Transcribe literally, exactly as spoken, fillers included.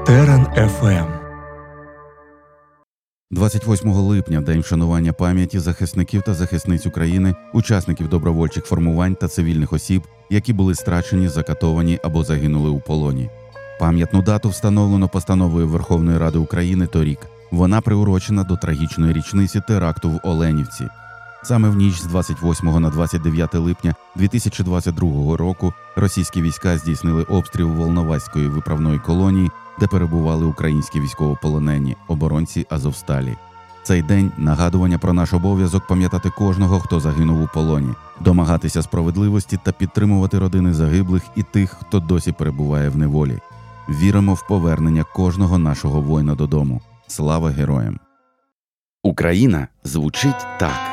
Терен еф ем. двадцять восьмого липня – День вшанування пам'яті захисників та захисниць України, учасників добровольчих формувань та цивільних осіб, які були страчені, закатовані або загинули у полоні. Пам'ятну дату встановлено постановою Верховної Ради України торік. Вона приурочена до трагічної річниці теракту в Оленівці. Саме в ніч з двадцять восьмого на двадцять дев'яте липня дві тисячі двадцять другого року російські війська здійснили обстріл Волноваської виправної колонії, де перебували українські військовополонені, оборонці Азовсталі. Цей день – нагадування про наш обов'язок пам'ятати кожного, хто загинув у полоні, домагатися справедливості та підтримувати родини загиблих і тих, хто досі перебуває в неволі. Віримо в повернення кожного нашого воїна додому. Слава героям! Україна звучить так.